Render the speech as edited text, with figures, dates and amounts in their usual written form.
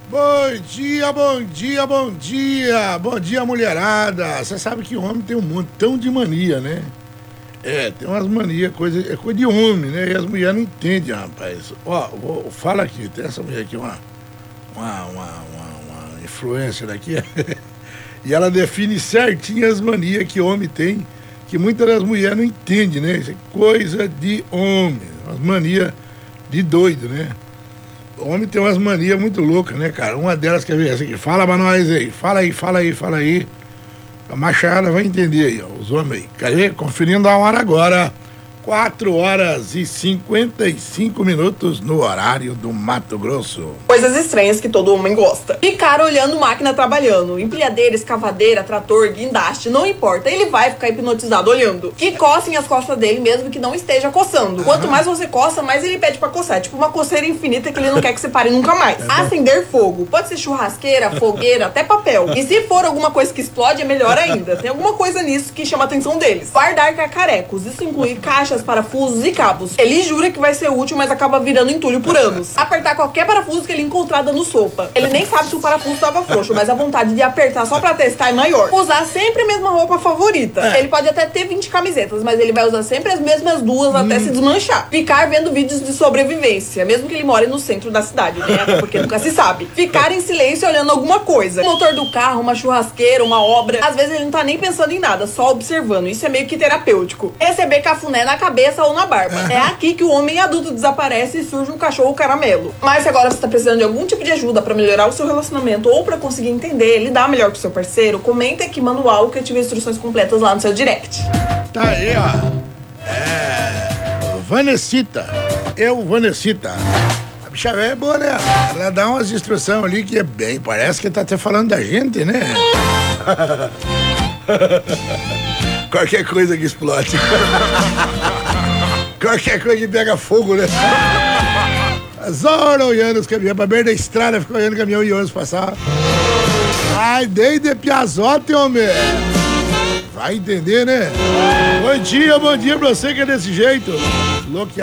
Bom dia, bom dia, bom dia. Bom dia, mulherada. Você sabe que o homem tem um montão de mania, né? Tem umas manias, é coisa de homem, né? E as mulheres não entendem, rapaz. Ó, fala aqui, tem essa mulher aqui, uma influencer aqui. E ela define certinho as manias que o homem tem, que muitas das mulheres não entendem, né? Isso é coisa de homem, umas manias de doido, né? O homem tem umas manias muito loucas, né, cara? Uma delas, quer ver essa aqui? Fala pra nós aí, fala aí. A machada vai entender aí, ó, os homens aí. Quer ver? Conferindo a hora agora. 4h55 no horário do Mato Grosso. Coisas estranhas que todo homem gosta. Ficar olhando máquina trabalhando. Empilhadeira, escavadeira, trator, guindaste, não importa. Ele vai ficar hipnotizado olhando. Que coçem as costas dele mesmo que não esteja coçando. Quanto mais você coça, mais ele pede pra coçar. É tipo uma coceira infinita que ele não quer que você pare nunca mais. Acender fogo. Pode ser churrasqueira, fogueira, até papel. E se for alguma coisa que explode, é melhor ainda. Tem alguma coisa nisso que chama a atenção deles. Guardar cacarecos. Isso inclui caixas, parafusos e cabos. Ele jura que vai ser útil, mas acaba virando entulho por anos. Apertar qualquer parafuso que ele encontrar dando sopa. Ele nem sabe se o parafuso estava frouxo, mas a vontade de apertar só pra testar é maior. Usar sempre a mesma roupa favorita. Ele pode até ter 20 camisetas, mas ele vai usar sempre as mesmas duas até se desmanchar. Ficar vendo vídeos de sobrevivência, mesmo que ele more no centro da cidade, né? Até porque nunca se sabe. Ficar em silêncio olhando alguma coisa. O motor do carro, uma churrasqueira, uma obra. Às vezes ele não tá nem pensando em nada, só observando. Isso é meio que terapêutico. Receber cafuné na cabeça ou na barba. É aqui que o homem adulto desaparece e surge um cachorro caramelo. Mas se agora você tá precisando de algum tipo de ajuda pra melhorar o seu relacionamento ou pra conseguir entender, lidar melhor com o seu parceiro, comenta aqui, manda o áudio que eu tive instruções completas lá no seu direct. Tá aí, ó. Vanessita. Vanessita. A bicha velha é boa, né? Ela dá umas instruções ali que é bem... Parece que tá até falando da gente, né? Qualquer coisa que explode. Qualquer coisa que pega fogo, né? As horas olhando os caminhões, pra beira da estrada, fica olhando o caminhão e ônibus passar. Ai, desde Piazote, homem. Vai entender, né? Bom dia pra você que é desse jeito. Louco.